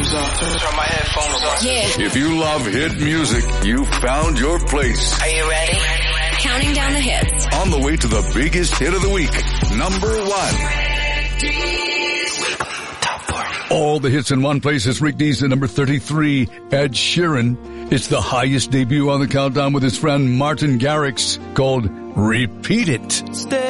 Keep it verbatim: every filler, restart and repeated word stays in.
headphones up. Turn my headphones up. Yeah. If you love hit music, you found your place. Are you ready? Counting down the hits. On the way to the biggest hit of the week. Number one. All the hits in one place is Rick D's at number thirty-three, Ed Sheeran. It's the highest debut on the countdown with his friend Martin Garrix, called Repeat It. Stay